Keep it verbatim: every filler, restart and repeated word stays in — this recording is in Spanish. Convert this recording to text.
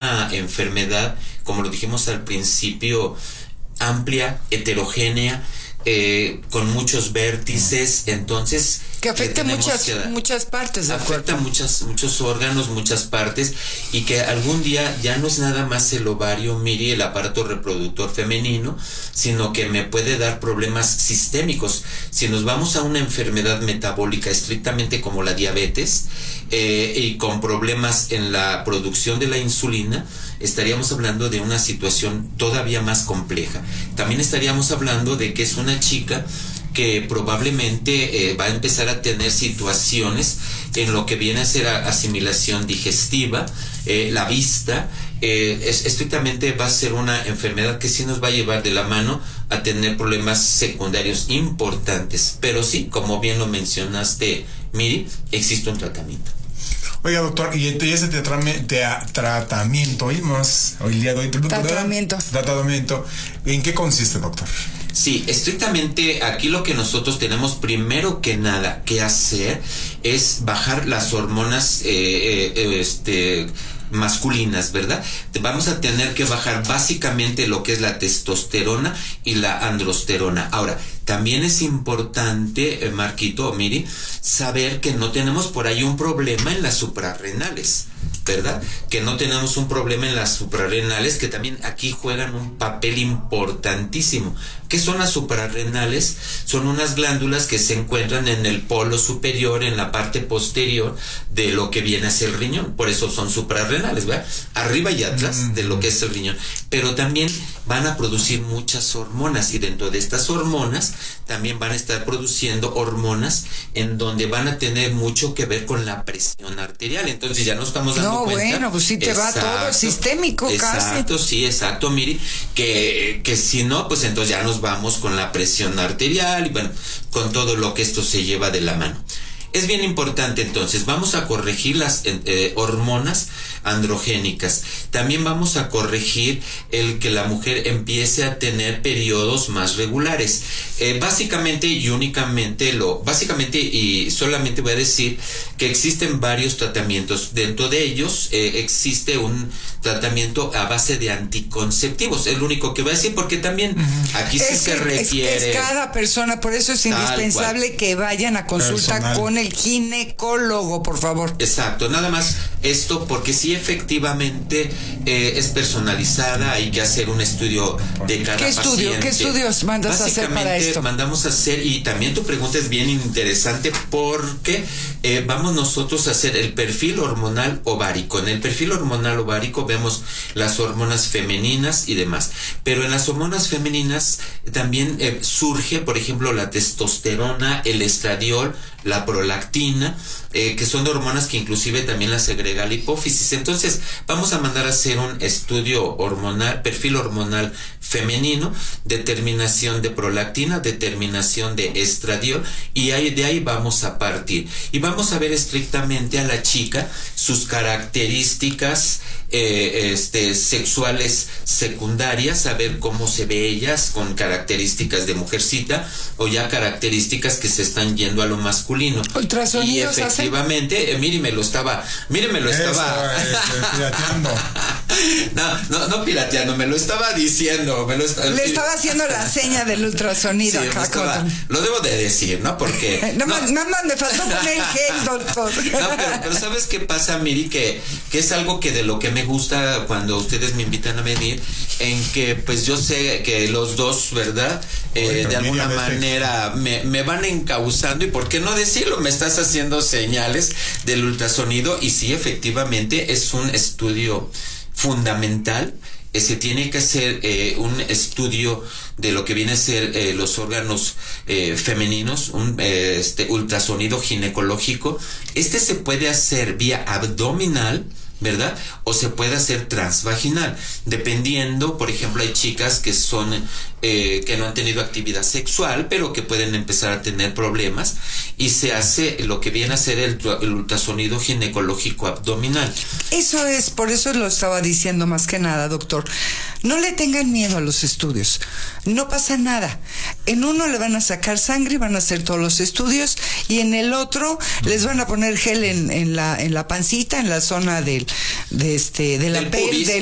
una enfermedad, como lo dijimos al principio, amplia, heterogénea, eh, con muchos vértices, entonces que afecta muchas que, muchas partes del afecta cuerpo. muchas muchos órganos, muchas partes, y que algún día ya no es nada más el ovario, Miri, el aparato reproductor femenino, sino que me puede dar problemas sistémicos. Si nos vamos a una enfermedad metabólica estrictamente como la diabetes, eh, y con problemas en la producción de la insulina, estaríamos hablando de una situación todavía más compleja. También estaríamos hablando de que es una chica que probablemente eh, va a empezar a tener situaciones en lo que viene a ser a, asimilación digestiva, eh, la vista, eh, es, estrictamente va a ser una enfermedad que sí nos va a llevar de la mano a tener problemas secundarios importantes. Pero sí, como bien lo mencionaste, Miri, existe un tratamiento. Oiga, doctor, y ese tratamiento, oímos, hoy día doy tratamiento. Tratamiento, ¿en qué consiste, doctor? Sí, estrictamente aquí lo que nosotros tenemos primero que nada que hacer es bajar las hormonas eh, eh, este masculinas, ¿verdad? Vamos a tener que bajar básicamente lo que es la testosterona y la androsterona. Ahora, también es importante, eh, Marquito, Miri, saber que no tenemos por ahí un problema en las suprarrenales, ¿verdad? Que no tenemos un problema en las suprarrenales, que también aquí juegan un papel importantísimo. ¿Qué son las suprarrenales? Son unas glándulas que se encuentran en el polo superior, en la parte posterior de lo que viene a ser el riñón. Por eso son suprarrenales, ¿verdad? Arriba y atrás de lo que es el riñón. Pero también van a producir muchas hormonas, y dentro de estas hormonas también van a estar produciendo hormonas en donde van a tener mucho que ver con la presión arterial. Entonces ya no estamos dando no, cuenta. No, bueno, pues sí te exacto, va todo sistémico exacto, casi. Exacto, sí, exacto, Miri, que, que si no, pues entonces ya nos vamos con la presión arterial y bueno, con todo lo que esto se lleva de la mano. Es bien importante, entonces, vamos a corregir las eh, hormonas androgénicas. También vamos a corregir el que la mujer empiece a tener periodos más regulares. Eh, básicamente y únicamente lo, básicamente y solamente voy a decir que existen varios tratamientos. Dentro de ellos eh, existe un tratamiento a base de anticonceptivos. Es lo único que voy a decir, porque también uh-huh. aquí sí es se que, requiere. Es que es cada persona, por eso es indispensable que vayan a consulta Personal. con el ginecólogo, por favor. Exacto, nada más esto, porque sí efectivamente eh, es personalizada, hay que hacer un estudio de cada ¿Qué estudio? paciente. ¿Qué estudios mandas a hacer para esto? Mandamos a hacer, y también tu pregunta es bien interesante, porque eh, vamos nosotros a hacer el perfil hormonal ovárico. En el perfil hormonal ovárico vemos las hormonas femeninas y demás, pero en las hormonas femeninas también eh, surge, por ejemplo, la testosterona, el estradiol, la prolactina, eh, que son hormonas que inclusive también las segrega la hipófisis. Entonces vamos a mandar a hacer un estudio hormonal, perfil hormonal femenino, determinación de prolactina, determinación de estradiol, y ahí, de ahí vamos a partir y vamos a ver estrictamente a la chica, sus características eh, este, sexuales secundarias, a ver cómo se ve ellas, con características de mujercita o ya características que se están yendo a lo masculino. Y efectivamente, eh, mire, me lo estaba, mire, me lo estaba Eso, este, pirateando. No, no, no pirateando, me lo estaba diciendo, me lo está... Le estaba haciendo la seña del ultrasonido. Sí, acá estaba, con... lo debo de decir, ¿no? Porque no, no, no, me faltó poner el gel, doctor. No, pero, pero ¿sabes qué pasa, Miri? Que, que es algo que de lo que me gusta cuando ustedes me invitan a venir, en que pues yo sé que los dos, ¿verdad? Eh, Oye, de alguna manera me, me van encauzando, y por qué no decirlo, me estás haciendo señales del ultrasonido, y sí, efectivamente es un estudio fundamental. Eh, se tiene que hacer eh, un estudio de lo que viene a ser eh, los órganos eh, femeninos, un eh, este ultrasonido ginecológico. Este se puede hacer vía abdominal, ¿verdad? O se puede hacer transvaginal, dependiendo. Por ejemplo, hay chicas que son eh, que no han tenido actividad sexual, pero que pueden empezar a tener problemas, y se hace lo que viene a ser el, el ultrasonido ginecológico abdominal. Eso es, por eso lo estaba diciendo más que nada, doctor. No le tengan miedo a los estudios, no pasa nada. En uno le van a sacar sangre, van a hacer todos los estudios, y en el otro les van a poner gel en, en la en la pancita, en la zona del de este de la piel,